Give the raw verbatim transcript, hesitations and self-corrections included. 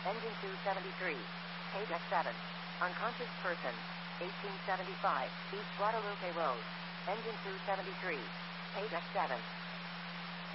Engine two seventy-three. Page X seven. Unconscious person. eighteen seventy-five. East Guadalupe Road. Engine two seventy-three. Page X seven.